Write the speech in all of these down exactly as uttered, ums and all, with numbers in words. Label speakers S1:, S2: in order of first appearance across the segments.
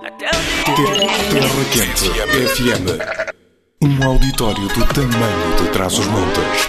S1: Terra Quente F M. Um auditório do tamanho de Trás-os-Montes.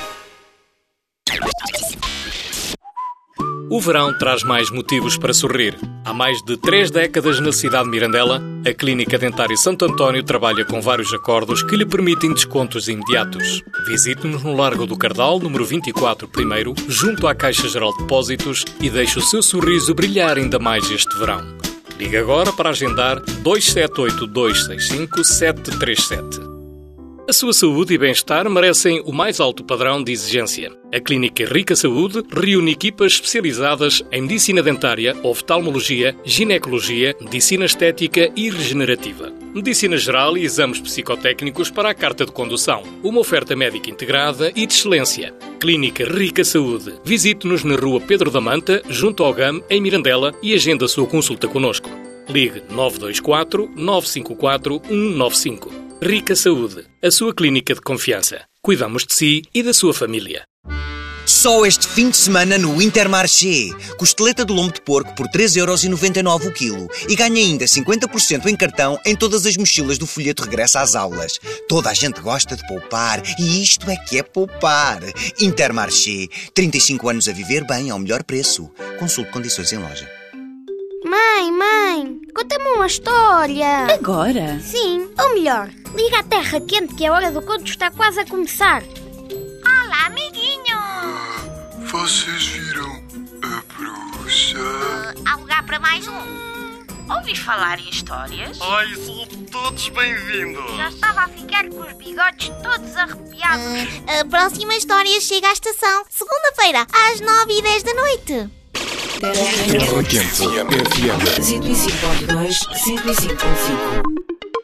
S2: O verão traz mais motivos para sorrir. Há mais de três décadas na cidade de Mirandela, a Clínica Dentária Santo António trabalha com vários acordos que lhe permitem descontos imediatos. Visite-nos no Largo do Cardal, número vinte e quatro, primeiro, junto à Caixa Geral de Depósitos, e deixe o seu sorriso brilhar ainda mais este verão. Ligue agora para agendar dois sete oito, dois seis cinco, sete três sete. A sua saúde e bem-estar merecem o mais alto padrão de exigência. A Clínica Rica Saúde reúne equipas especializadas em medicina dentária, oftalmologia, ginecologia, medicina estética e regenerativa, medicina geral e exames psicotécnicos para a carta de condução. Uma oferta médica integrada e de excelência. Clínica Rica Saúde. Visite-nos na Rua Pedro da Manta, junto ao G A M, em Mirandela, e agenda a sua consulta connosco. Ligue nove dois quatro, nove cinco quatro, um nove cinco. Rica Saúde, a sua clínica de confiança. Cuidamos de si e da sua família.
S3: Só este fim de semana no Intermarché. Costeleta de lombo de porco por três euros e noventa e nove o quilo. E ganha ainda cinquenta por cento em cartão em todas as mochilas do folheto Regresso às Aulas. Toda a gente gosta de poupar. E isto é que é poupar. Intermarché. trinta e cinco anos a viver bem ao melhor preço. Consulte condições em loja.
S4: Mãe, mãe, conta-me uma história.
S5: Agora?
S4: Sim, ou melhor, liga à Terra Quente que a hora do conto está quase a começar. Olá, amiguinho.
S6: Vocês viram a bruxa?
S4: Uh, há lugar para mais um. Ouvis falar em histórias?
S7: Ai, são todos bem-vindos.
S4: Já estava a ficar com os bigodes todos arrepiados.
S8: Uh, a próxima história chega à estação segunda-feira, às nove e dez da noite.
S1: Terra Quente F M.
S5: cento e cinco ponto dois, cento e cinco ponto cinco.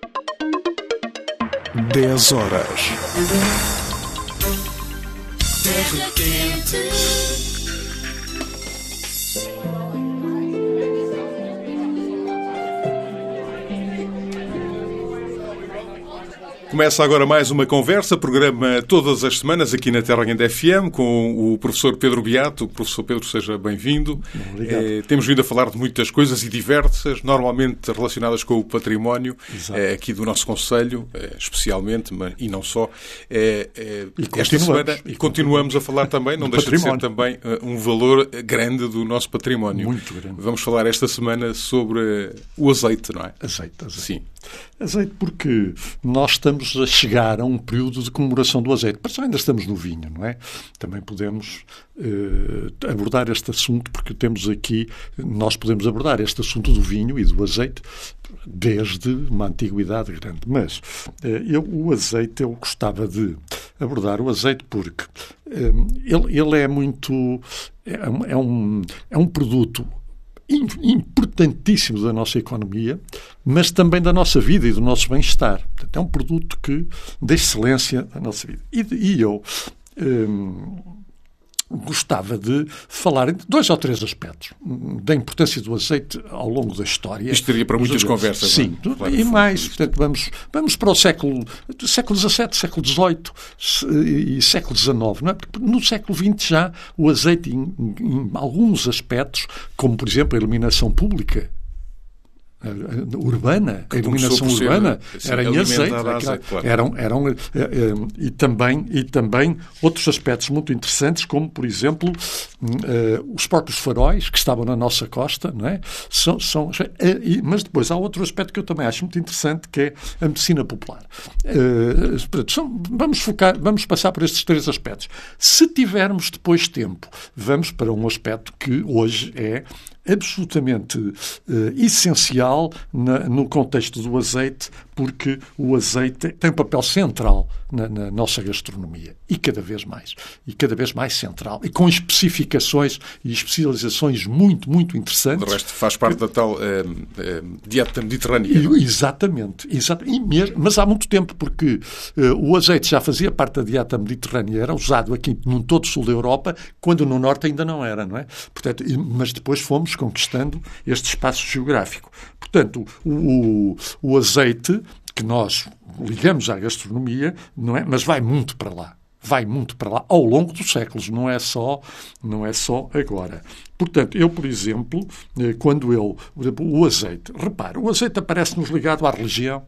S1: dez horas.
S5: Terra Quente.
S9: Começa agora mais uma conversa, programa todas as semanas aqui na Terra Quente F M com o professor Pedro Beato. Professor Pedro, seja bem-vindo. Eh, temos vindo a falar de muitas coisas e diversas, normalmente relacionadas com o património eh, aqui do nosso Conselho, eh, especialmente, mas, e não só. Eh, eh,
S10: e
S9: esta semana e continuamos a falar também, não deixa de ser também uh, um valor grande do nosso património.
S10: Muito grande.
S9: Vamos falar esta semana sobre uh, o azeite, não é?
S10: Azeite, azeite.
S9: Sim.
S10: Azeite porque nós estamos a chegar a um período de comemoração do azeite. Mas ainda estamos no vinho, não é? Também podemos uh, abordar este assunto, porque temos aqui, nós podemos abordar este assunto do vinho e do azeite desde uma antiguidade grande. Mas uh, eu, o azeite, eu gostava de abordar o azeite porque uh, ele, ele é muito... É, é, um, é um produto importantíssimo da nossa economia, mas também da nossa vida e do nosso bem-estar. Portanto, é um produto que, da excelência da nossa vida. E, e eu hum, gostava de falar em dois ou três aspectos da importância do azeite ao longo da história.
S9: Isto teria para muitas conversas.
S10: Sim,
S9: não é? Claro,
S10: e mais. Portanto, vamos, vamos para o século, século dezassete, século dezoito e século dezenove. Não é? Porque no século vinte já o azeite, em, em alguns aspectos, como, por exemplo, a iluminação pública, urbana, a iluminação urbana
S9: assim,
S10: era em azeite,
S9: azeite claro.
S10: eram, eram uh, uh, e, também, e também outros aspectos muito interessantes, como, por exemplo, uh, os próprios faróis que estavam na nossa costa, não é? São, são, uh, e, mas depois há outro aspecto que eu também acho muito interessante, que é a medicina popular. Uh, são, vamos focar, vamos passar por estes três aspectos. Se tivermos depois tempo, vamos para um aspecto que hoje é absolutamente uh, essencial na, no contexto do azeite, porque o azeite tem um papel central na, na nossa gastronomia, e cada vez mais, e cada vez mais central, e com especificações e especializações muito, muito interessantes.
S9: O resto faz parte da tal uh, uh, dieta mediterrânea.
S10: E, exatamente, exatamente. E mesmo, mas há muito tempo, porque uh, o azeite já fazia parte da dieta mediterrânea, era usado aqui no todo o sul da Europa, quando no norte ainda não era, não é? Portanto, mas depois fomos conquistando este espaço geográfico. Portanto, o, o, o azeite, que nós ligamos à gastronomia, não é? Mas vai muito para lá. vai muito para lá ao longo dos séculos, não é só, não é só agora. Portanto, eu, por exemplo, quando eu... Por exemplo, o azeite. Repara, o azeite aparece-nos ligado à religião.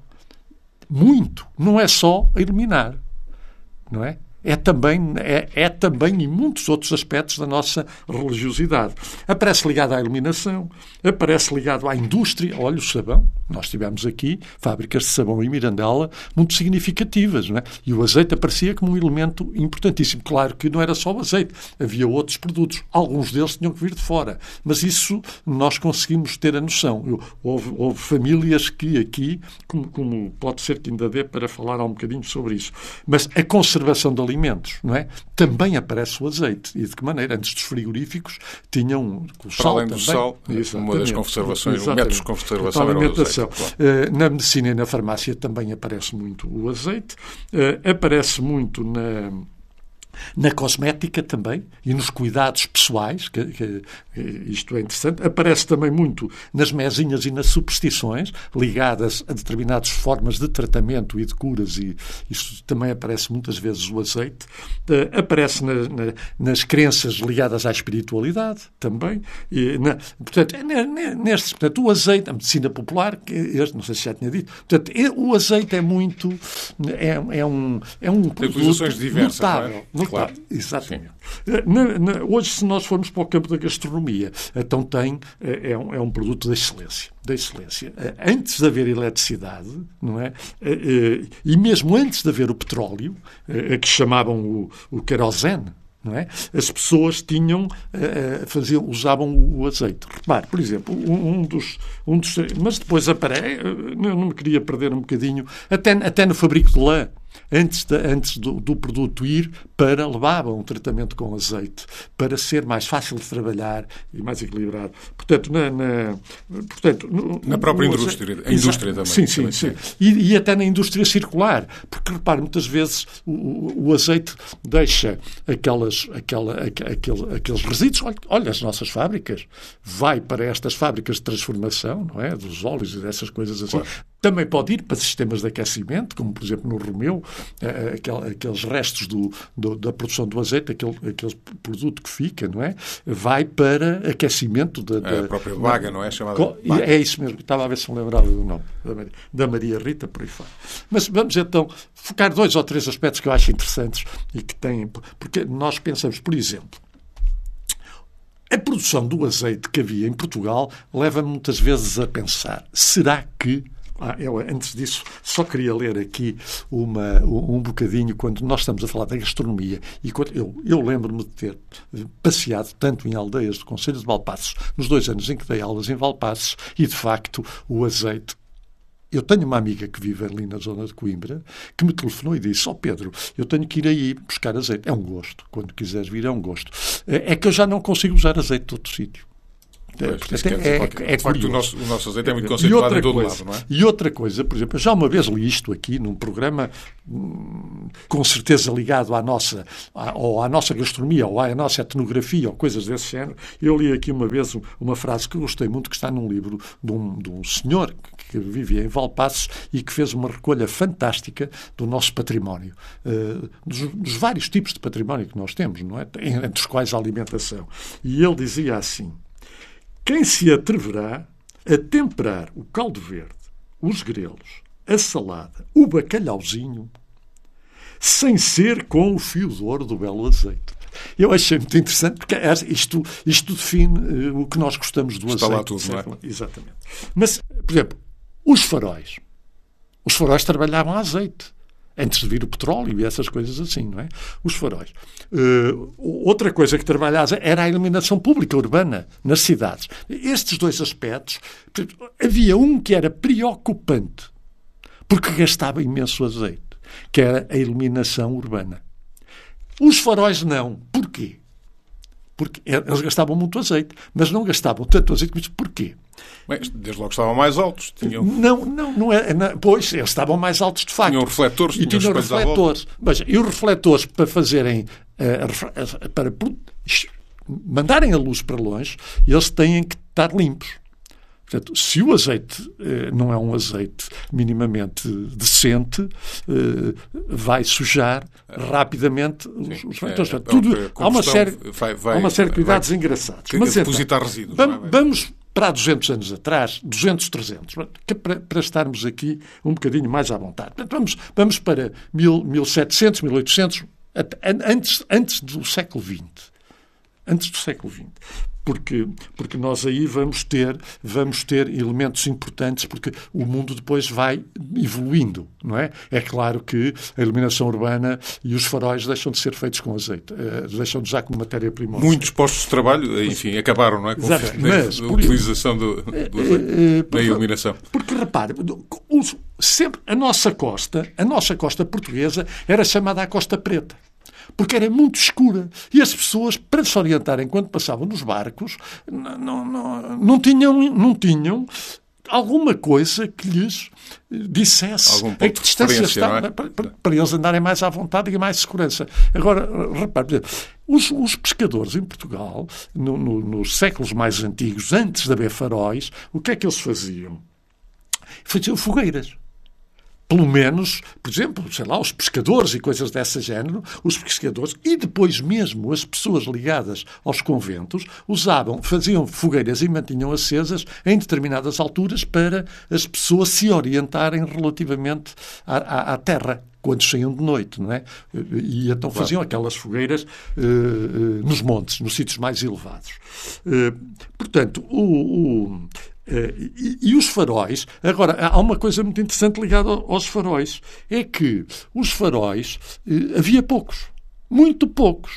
S10: Muito. Não é só a iluminar. Não é? É também, é, é também em muitos outros aspectos da nossa religiosidade. Aparece ligado à iluminação, aparece ligado à indústria. Olha, o sabão. Nós tivemos aqui fábricas de sabão em Mirandela muito significativas, não é? E o azeite aparecia como um elemento importantíssimo. Claro que não era só o azeite, havia outros produtos. Alguns deles tinham que vir de fora. Mas isso nós conseguimos ter a noção. Eu, houve, houve famílias que aqui, como, como pode ser que ainda dê para falar um bocadinho sobre isso, mas a conservação de alimentos, não é? Também aparece o azeite. E de que maneira? Antes dos frigoríficos tinham o
S9: Para
S10: sal
S9: além do
S10: também.
S9: sal,
S10: Exatamente.
S9: uma das conservações, os
S10: Exatamente.
S9: métodos de conservação eram o azeite. Claro.
S10: Na medicina e na farmácia também aparece muito o azeite. Aparece muito na... Na cosmética também e nos cuidados pessoais, que, que, isto é interessante. Aparece também muito nas mesinhas e nas superstições ligadas a determinadas formas de tratamento e de curas, e isto também aparece muitas vezes o azeite. Uh, aparece na, na, nas crenças ligadas à espiritualidade também. E na, portanto, neste, portanto, o azeite, a medicina popular, que este, não sei se já tinha dito, portanto, o azeite é muito, é, é um, é um
S9: Tem utilizações diversas,
S10: notável.
S9: Não é?
S10: Claro. Exatamente. Na, na, hoje, se nós formos para o campo da gastronomia, então tem, é, um, é um produto da excelência. Da excelência. Antes de haver eletricidade, não é? E mesmo antes de haver o petróleo, que chamavam o, o querosene, não é? As pessoas tinham, faziam, usavam o azeite. Repare, por exemplo, um dos, um dos... Mas depois aparece... Eu não me queria perder um bocadinho... Até, até no fabrico de lã. Antes, de, antes do, do produto ir para, levavam um tratamento com azeite para ser mais fácil de trabalhar e mais equilibrado. Portanto, na, na, portanto, no,
S9: na própria
S10: no,
S9: indústria,
S10: azeite,
S9: a indústria também.
S10: Sim, sim, sim. E, e até na indústria circular. Porque, repare, muitas vezes o, o azeite deixa aquelas, aquela, aquele, aqueles resíduos. Olha, olha, as nossas fábricas. Vai para estas fábricas de transformação, não é? Dos óleos e dessas coisas assim. Claro. Também pode ir para sistemas de aquecimento, como, por exemplo, no Romeu, aqueles restos do, do, da produção do azeite, aquele, aquele produto que fica, não é? Vai para aquecimento da... da
S9: a própria vaga, não é? Chamada
S10: co, é isso mesmo. Estava a ver se me lembrava do nome. Da Maria, da Maria Rita, por aí fora. Mas vamos, então, focar dois ou três aspectos que eu acho interessantes e que têm... Porque nós pensamos, por exemplo, a produção do azeite que havia em Portugal leva-me muitas vezes a pensar, será que... Ah, eu, antes disso, só queria ler aqui uma, um bocadinho, quando nós estamos a falar da gastronomia, e quando eu, eu lembro-me de ter passeado tanto em aldeias do Concelho de Valpaços, nos dois anos em que dei aulas em Valpaços, e, de facto, o azeite... Eu tenho uma amiga que vive ali na zona de Coimbra, que me telefonou e disse, ó oh Pedro, eu tenho que ir aí buscar azeite. É um gosto. Quando quiseres vir, é um gosto. É que eu já não consigo usar azeite de outro sítio.
S9: Pois, portanto, é, é, é de facto, o nosso, o nosso azeite é muito conceituado em todo
S10: coisa,
S9: lado, não é?
S10: E outra coisa, por exemplo, eu já uma vez li isto aqui num programa com certeza ligado à nossa, à, ou à nossa gastronomia, ou à nossa etnografia, ou coisas desse género. Eu li aqui uma vez uma frase que eu gostei muito, que está num livro de um, de um senhor que vivia em Valpaços e que fez uma recolha fantástica do nosso património, uh, dos, dos vários tipos de património que nós temos, não é? Entre os quais a alimentação. E ele dizia assim: quem se atreverá a temperar o caldo verde, os grelos, a salada, o bacalhauzinho, sem ser com o fio de ouro do belo azeite? Eu achei muito interessante, porque isto, isto define uh, o que nós gostamos do
S9: Está
S10: azeite.
S9: Lá tudo, não é?
S10: Exatamente. Mas, por exemplo, os faróis. Os faróis trabalhavam a azeite. Antes de vir o petróleo e essas coisas assim, não é? Os faróis. Uh, outra coisa que trabalhava era a iluminação pública urbana nas cidades. Estes dois aspectos, havia um que era preocupante, porque gastava imenso azeite, que era a iluminação urbana. Os faróis não. Porquê? Porque eles gastavam muito azeite, mas não gastavam tanto azeite. Mas porquê?
S9: Bem, desde logo estavam mais altos. Tinham...
S10: Não, não, não é. Não, pois, eles estavam mais altos de facto.
S9: Tinham refletores.
S10: E tinham refletores. Mas, e os refletores para fazerem, uh, para mandarem a luz para longe, eles têm que estar limpos. Portanto, se o azeite eh, não é um azeite minimamente decente, eh, vai sujar rapidamente os, os feitores. É, Tudo, é, há, uma série, vai, vai, há uma série de cuidados vai, engraçados.
S9: Mas depositar então, resíduos.
S10: Vamos, vamos para há duzentos anos atrás, duzentos, trezentos, para, para estarmos aqui um bocadinho mais à vontade. Portanto, vamos, vamos para mil, mil e setecentos, mil e oitocentos, antes, antes do século vinte. Antes do século vinte. Porque, porque nós aí vamos ter, vamos ter elementos importantes, porque o mundo depois vai evoluindo, não é? É claro que a iluminação urbana e os faróis deixam de ser feitos com azeite, uh, deixam de usar como matéria-prima.
S9: Muitos postos de trabalho, enfim, acabaram, não é? Com
S10: Exato, mas,
S9: a utilização do, do azeite uh, uh, na iluminação.
S10: Porque, repare, sempre a nossa costa, a nossa costa portuguesa era chamada a Costa Preta. Porque era muito escura. E as pessoas, para se orientarem quando passavam nos barcos, não, não, não, tinham, não tinham alguma coisa que lhes dissesse a que distância está, é? para, para eles andarem mais à vontade e mais segurança. Agora, repare, os, os pescadores em Portugal, no, no, nos séculos mais antigos, antes de haver faróis, o que é que eles faziam? Faziam fogueiras. Pelo menos, por exemplo, sei lá, os pescadores e coisas desse género, os pescadores e depois mesmo as pessoas ligadas aos conventos usavam, faziam fogueiras e mantinham acesas em determinadas alturas para as pessoas se orientarem relativamente à, à, à terra, quando saíam de noite, não é? E então faziam aquelas fogueiras uh, uh, nos montes, nos sítios mais elevados. Uh, portanto, o... o Uh, e, e os faróis, agora, há uma coisa muito interessante ligada aos faróis, é que os faróis, uh, havia poucos, muito poucos.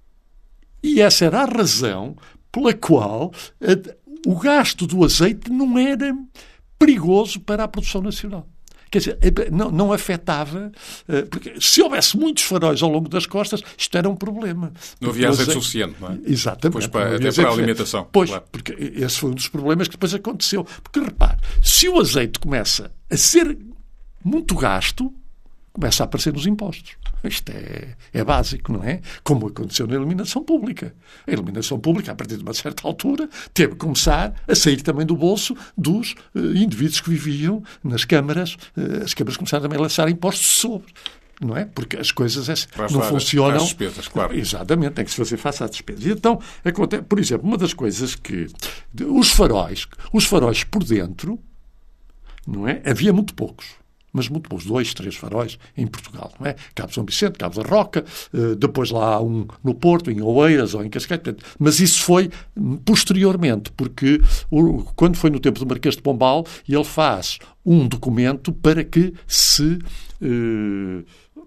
S10: E essa era a razão pela qual uh, o gasto do azeite não era perigoso para a produção nacional. Quer dizer, não, não afetava, porque se houvesse muitos faróis ao longo das costas, isto era um problema.
S9: Não havia azeite suficiente, não é?
S10: Exatamente.
S9: Para, até para a alimentação.
S10: Pois,
S9: claro.
S10: Porque esse foi um dos problemas que depois aconteceu. Porque, repare, se o azeite começa a ser muito gasto, começa a aparecer nos impostos. Isto é, é básico, não é? Como aconteceu na iluminação pública. A iluminação pública, a partir de uma certa altura, teve que começar a sair também do bolso dos uh, indivíduos que viviam nas câmaras. Uh, as câmaras começaram também a lançar impostos sobre. Não é? Porque as coisas é, não funcionam.
S9: Às despesas, claro.
S10: Exatamente, tem que se fazer face às despesas. E então, acontece, por exemplo, uma das coisas que... Os faróis, os faróis por dentro, não é? Havia muito poucos. Mas muito bons, dois, três faróis em Portugal, não é? Cabo São Vicente, Cabo da Roca, depois lá há um no Porto, em Oeiras ou em Cascais, mas isso foi posteriormente, porque quando foi no tempo do Marquês de Pombal, ele faz um documento para que se eh,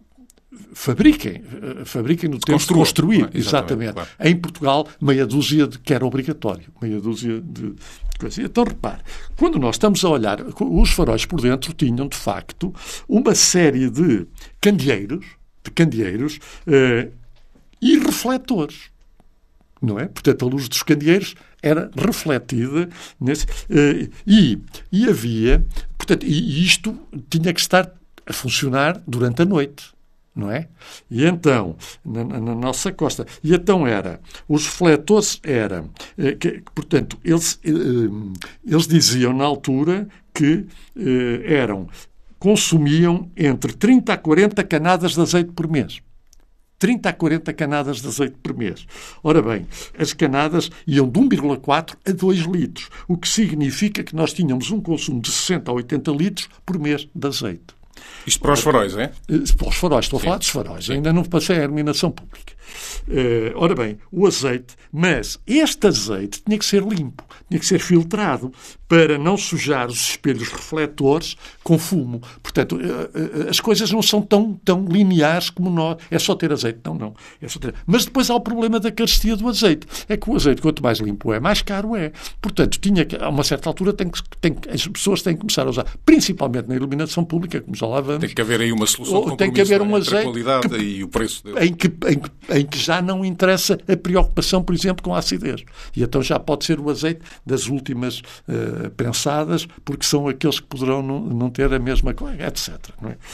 S10: fabriquem, fabriquem no tempo de construir,
S9: é?
S10: Exatamente.
S9: Claro.
S10: Em Portugal, meia dúzia de que era obrigatório, meia dúzia de coisas. Então, repare, quando nós estamos a olhar, os faróis por dentro tinham, de facto, uma série de candeeiros, de candeeiros eh, e refletores, não é? Portanto, a luz dos candeeiros era refletida nesse, eh, e, e havia, portanto, e isto tinha que estar a funcionar durante a noite. Não é? E então, na, na nossa costa, e então era, os refletores eram, eh, que, portanto, eles, eh, eles diziam na altura que eh, eram, consumiam entre trinta a quarenta canadas de azeite por mês. trinta a quarenta canadas de azeite por mês. Ora bem, as canadas iam de um vírgula quatro a dois litros, o que significa que nós tínhamos um consumo de sessenta a oitenta litros por mês de azeite.
S9: Isto para os faróis, é?
S10: Para os faróis, estou Sim. a falar dos faróis. Sim. Ainda não passei a iluminação pública. Uh, ora bem, o azeite, mas este azeite tinha que ser limpo, tinha que ser filtrado para não sujar os espelhos refletores com fumo. Portanto, uh, uh, as coisas não são tão, tão lineares como nós. É só ter azeite. Não, não. É só ter... Mas depois há o problema da carestia do azeite. É que o azeite, quanto mais limpo é, mais caro é. Portanto, tinha que, a uma certa altura, tem que, tem, as pessoas têm que começar a usar, principalmente na iluminação pública, como já lá vamos.
S9: Tem que haver aí uma solução de compromisso,
S10: tem que haver um
S9: entre
S10: azeite
S9: a qualidade
S10: que,
S9: e o preço dele.
S10: Em que, em, que, em que já não interessa a preocupação, por exemplo, com a acidez. E então já pode ser o azeite das últimas uh, prensadas, porque são aqueles que poderão não, não ter a mesma coisa, etcétera. Não é?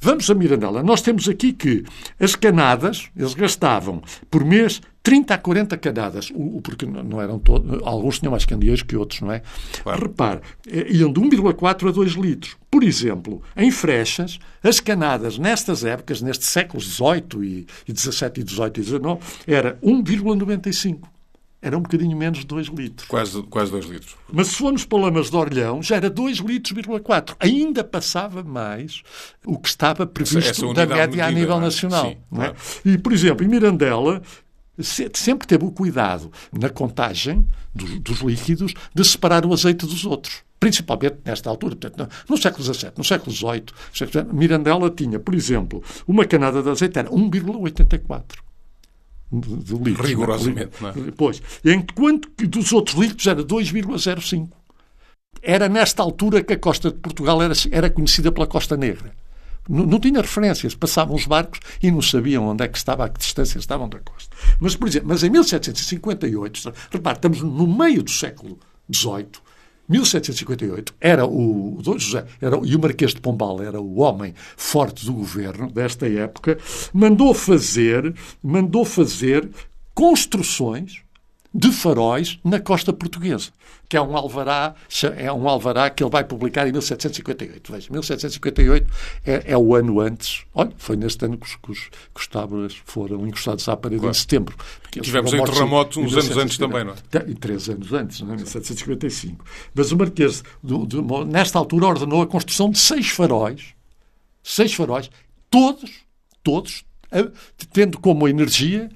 S10: vamos a Mirandela. Nós temos aqui que as canadas, eles gastavam por mês trinta a quarenta canadas, o, porque não eram todos, alguns tinham mais candeeiros que outros, não é? Claro. Repare, iam de um vírgula quatro a dois litros. Por exemplo, em Frechas, as canadas nestas épocas, nestes séculos dezoito e dezassete e dezoito e dezanove, era um vírgula noventa e cinco. Era um bocadinho menos de dois litros.
S9: Quase, quase dois litros.
S10: Mas se formos para Lamas de Orleão, já era dois litros, vírgula quatro. Ainda passava mais o que estava previsto essa, essa da média medida, a nível nacional. Sim, não é? Claro. E, por exemplo, em Mirandela, sempre teve o cuidado, na contagem dos, dos líquidos, de separar o azeite dos outros. Principalmente nesta altura, portanto, no século dezassete, no século dezoito, Mirandela tinha, por exemplo, uma canada de azeite era um vírgula oitenta e quatro. De, de litros,
S9: rigorosamente, não é?
S10: Pois. Enquanto que dos outros litros era dois vírgula zero cinco. Era nesta altura que a costa de Portugal era, era conhecida pela Costa Negra. Não, não tinha referências. Passavam os barcos e não sabiam onde é que estava, a que distância estavam da costa. Mas, por exemplo, mas em mil setecentos e cinquenta e oito, repare, estamos no meio do século dezoito, mil setecentos e cinquenta e oito, era o Dom José, era, e o Marquês de Pombal era o homem forte do governo desta época, mandou fazer, mandou fazer construções de faróis na costa portuguesa, que é um alvará, é um alvará que ele vai publicar em mil setecentos e cinquenta e oito. Veja, mil setecentos e cinquenta e oito é, é o ano antes. Olha, foi neste ano que os, que os, que os tábuas foram encostados à parede, claro, em setembro.
S9: Tivemos em terremoto uns anos antes também, não é?
S10: E três anos antes, não é? mil setecentos e cinquenta e cinco. Mas o Marquês, do, do, nesta altura, ordenou a construção de seis faróis, seis faróis, todos, todos, a, tendo como energia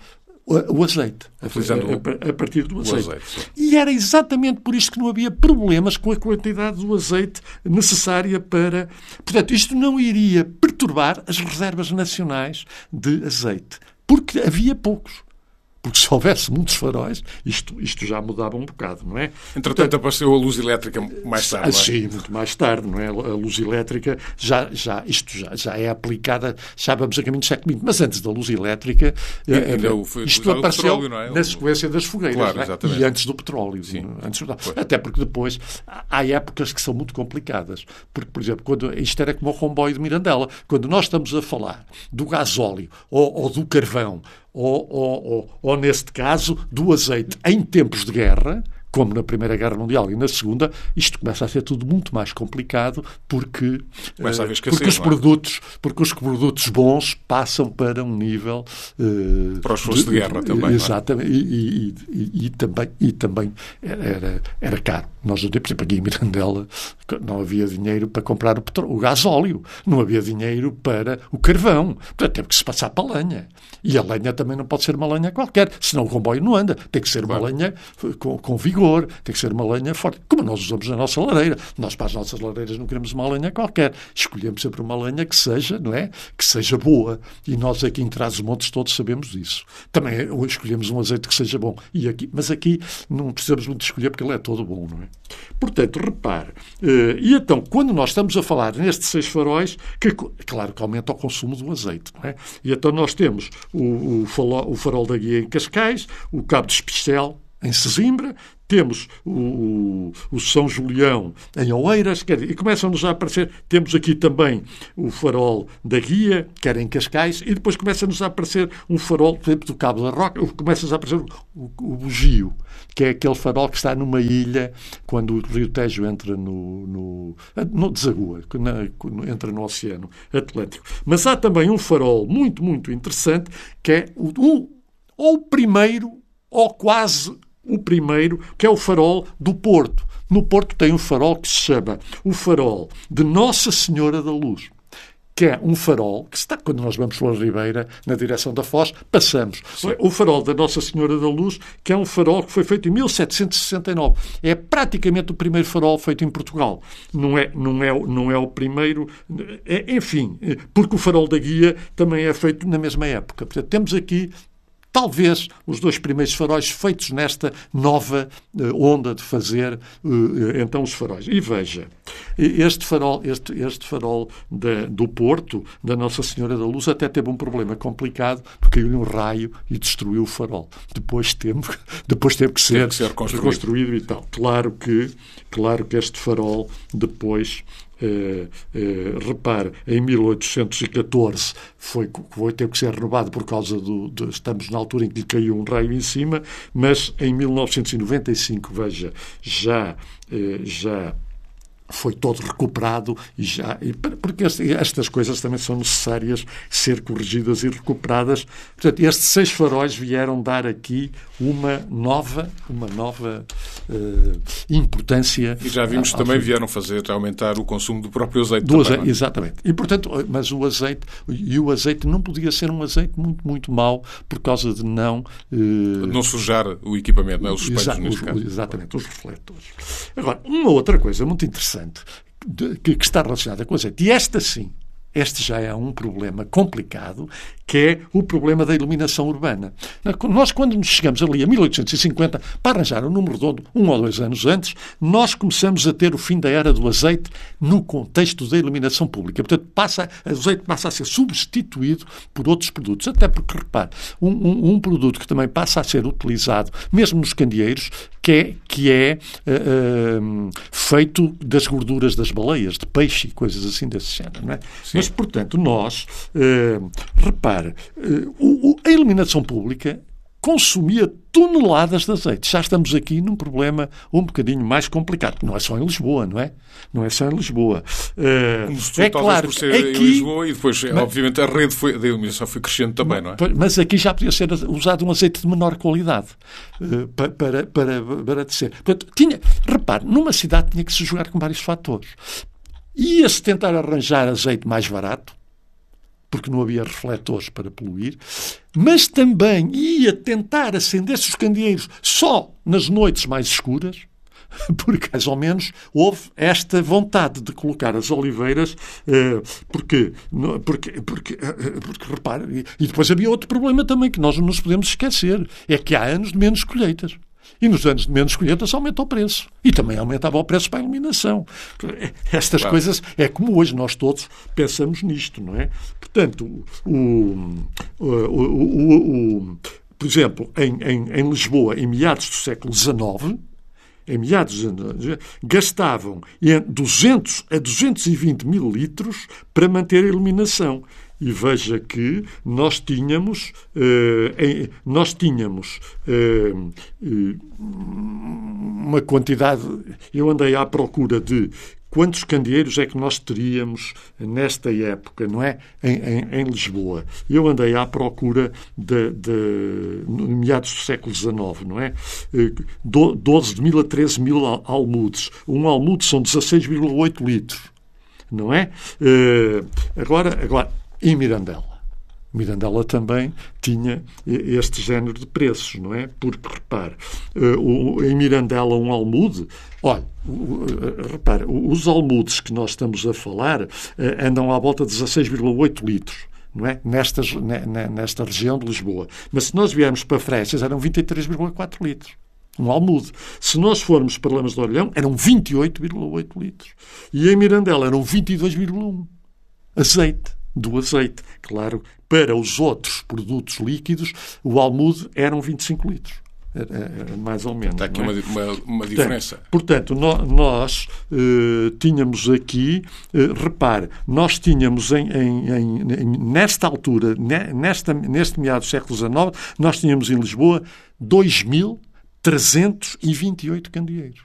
S10: o azeite, a, a, a partir do azeite. azeite e era exatamente por isto que não havia problemas com a quantidade do azeite necessária para... Portanto, isto não iria perturbar as reservas nacionais de azeite, porque havia poucos. Porque se houvesse muitos faróis, isto, isto já mudava um bocado, não é?
S9: Entretanto, Portanto, apareceu a luz elétrica mais tarde, não é?
S10: Sim, muito mais tarde, não é? A luz elétrica, já, já, isto já, já é aplicada, já vamos a caminho do século vinte, mas antes da luz elétrica, e, é, é, isto apareceu petróleo, não é? Na sequência das fogueiras,
S9: claro,
S10: não é? E antes do petróleo. Sim. Antes do... Até porque depois há épocas que são muito complicadas. Porque, por exemplo, quando, isto era como o comboio de Mirandela. Quando nós estamos a falar do gasóleo ou, ou do carvão, Ou, ou, ou, ou, neste caso, do azeite em tempos de guerra, como na Primeira Guerra Mundial e na Segunda, isto começa a ser tudo muito mais complicado porque,
S9: começa a haver escassez,
S10: porque, os, produtos, porque os produtos bons passam para um nível... Uh,
S9: para os esforços de, de guerra também.
S10: Exatamente. E, e, e, e também, e também era, era caro. Nós, por exemplo, aqui em Mirandela não havia dinheiro para comprar o, petróleo, o gasóleo. Não havia dinheiro para o carvão. Portanto, teve que se passar para a lenha. E a lenha também não pode ser uma lenha qualquer, senão o comboio não anda. Tem que ser claro. uma lenha com, com vigor, tem que ser uma lenha forte, como nós usamos na nossa lareira. Nós, para as nossas lareiras, não queremos uma lenha qualquer. Escolhemos sempre uma lenha que seja, não é? Que seja boa. E nós aqui em Trás-os-Montes todos sabemos disso. Também escolhemos um azeite que seja bom. E aqui, mas aqui não precisamos muito escolher porque ele é todo bom, não é? Portanto, repare. Uh, e então, quando nós estamos a falar nestes seis faróis, que, claro que aumenta o consumo do azeite, não é? E então nós temos o, o, farol, o farol da Guia em Cascais, o Cabo de Espicel em Sesimbra, temos o, o, o São Julião em Oeiras, quer dizer, e começam-nos a aparecer, temos aqui também o farol da Guia, que era em Cascais, e depois começa-nos a aparecer um farol, por exemplo, do Cabo da Roca, começa-nos a aparecer o, o, o Bugio, que é aquele farol que está numa ilha quando o Rio Tejo entra no, no, no desagua, na, entra no Oceano Atlântico. Mas há também um farol muito, muito interessante, que é o, o, ou o primeiro, ou quase o primeiro, que é o farol do Porto. No Porto tem um farol que se chama o farol de Nossa Senhora da Luz, que é um farol que está, quando nós vamos pela Ribeira, na direção da Foz, passamos. Sim. O farol da Nossa Senhora da Luz, que é um farol que foi feito em mil setecentos e sessenta e nove. É praticamente o primeiro farol feito em Portugal. Não é, não é, não é o primeiro... É, enfim, porque o farol da Guia também é feito na mesma época. Portanto, temos aqui talvez os dois primeiros faróis feitos nesta nova uh, onda de fazer uh, então os faróis. E veja, Este farol, este, este farol da, do Porto, da Nossa Senhora da Luz, até teve um problema complicado, porque caiu-lhe um raio e destruiu o farol. Depois teve, depois teve que ser,
S9: teve que ser reconstruído.
S10: reconstruído e tal. Claro que, claro que este farol depois... Uh, uh, repare, em mil oitocentos e catorze foi, foi, teve que ser renovado por causa do, do... Estamos na altura em que lhe caiu um raio em cima, mas em mil novecentos e noventa e cinco, veja, já... Uh, já foi todo recuperado e já, e porque estas coisas também são necessárias ser corrigidas e recuperadas. Portanto, estes seis faróis vieram dar aqui uma nova, uma nova uh, importância.
S9: E já vimos que também
S10: azeite.
S9: Vieram fazer aumentar o consumo do próprio azeite.
S10: Do
S9: também,
S10: azeite, exatamente. E, portanto, mas o azeite, e o azeite não podia ser um azeite muito, muito mau por causa de não... Uh,
S9: não sujar o equipamento, não é? Os espelhos,
S10: exa-
S9: neste
S10: os,
S9: caso.
S10: Exatamente, os refletores. Agora, uma outra coisa muito interessante que, que está relacionada com o azeite, e esta sim, este já é um problema complicado, que é o problema da iluminação urbana. Nós, quando nos chegamos ali a mil oitocentos e cinquenta, para arranjar um número redondo, um ou dois anos antes, nós começamos a ter o fim da era do azeite no contexto da iluminação pública. Portanto, passa, o azeite passa a ser substituído por outros produtos. Até porque, repare, um, um, um produto que também passa a ser utilizado, mesmo nos candeeiros, que é, que é uh, uh, feito das gorduras das baleias, de peixe e coisas assim desse género. Não é? Mas, portanto, nós, uh, repare, uh, o, o, a iluminação pública consumia toneladas de azeite. Já estamos aqui num problema um bocadinho mais complicado. Não é só em Lisboa, não é? Não é só em Lisboa. Uh,
S9: é claro por ser aqui, em Lisboa e depois, mas, obviamente, a rede foi, da iluminação foi crescendo também, não é?
S10: Mas aqui já podia ser usado um azeite de menor qualidade uh, para, para, para abastecer. Portanto, tinha, repare, numa cidade tinha que se jogar com vários fatores. Ia-se tentar arranjar azeite mais barato, porque não havia refletores para poluir, mas também ia tentar acender-se os candeeiros só nas noites mais escuras, porque mais ou menos houve esta vontade de colocar as oliveiras, porque, porque, porque, porque repare, e depois havia outro problema também que nós não nos podemos esquecer, é que há anos de menos colheitas. E nos anos de menos colheitas aumenta o preço. E também aumentava o preço para a iluminação. Estas claro. coisas, é como hoje nós todos pensamos nisto, não é? Portanto, o, o, o, o, o, por exemplo, em, em, em Lisboa, em meados do século dezenove, em meados de, gastavam duzentos a duzentos e vinte mil litros para manter a iluminação. E veja que nós tínhamos, uh, em, nós tínhamos uh, uh, uma quantidade... Eu andei à procura de quantos candeeiros é que nós teríamos nesta época, não é? Em, em, em Lisboa. Eu andei à procura de, de, de meados do século dezenove, não é? Uh, doze mil a treze mil almudes. Um almude são dezasseis vírgula oito litros, não é? Uh, agora... agora em Mirandela. Mirandela também tinha este género de preços, não é? Porque, repare, em Mirandela um almude, olha, repare, os almudes que nós estamos a falar andam à volta de dezasseis vírgula oito litros, não é? Nestas, nesta região de Lisboa. Mas se nós viermos para Freixas, eram vinte e três vírgula quatro litros. Um almude. Se nós formos para Lamas de Orelhão, eram vinte e oito vírgula oito litros. E em Mirandela eram vinte e dois vírgula um. Azeite. Do azeite. Claro, para os outros produtos líquidos, o almude eram vinte e cinco litros. Mais ou menos.
S9: Está aqui uma, uma, uma diferença.
S10: Portanto, portanto no, nós uh, tínhamos aqui, uh, repare, nós tínhamos em, em, em, nesta altura, nesta, neste meado do século dezenove, nós tínhamos em Lisboa dois mil trezentos e vinte e oito candeeiros.